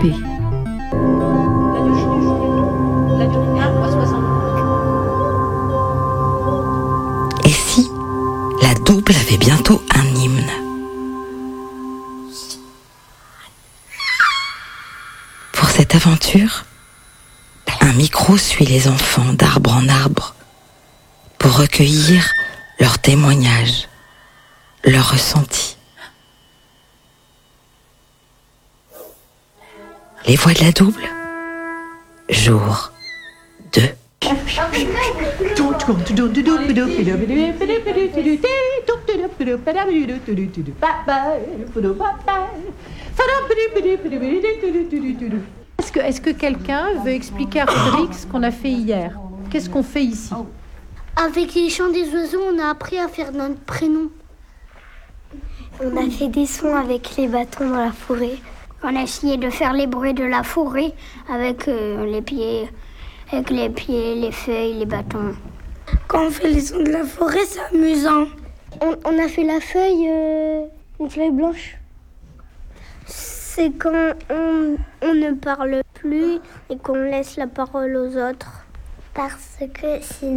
poupée. Et si la double avait bientôt un hymne? Pour cette aventure, un micro suit les enfants d'arbre en arbre pour recueillir leurs témoignages, leurs ressentis. Les voix de la double, jour 2. Est-ce que quelqu'un veut expliquer à Frédéric ce qu'on a fait hier? Qu'est-ce qu'on fait ici? Avec les chants des oiseaux, on a appris à faire notre prénom. On a fait des sons avec les bâtons dans la forêt. On a essayé de faire les bruits de la forêt avec les pieds, les feuilles, les bâtons. Quand on fait les sons de la forêt, c'est amusant. On a fait la feuille, une feuille blanche. C'est quand on ne parle plus et qu'on laisse la parole aux autres. Parce que sinon...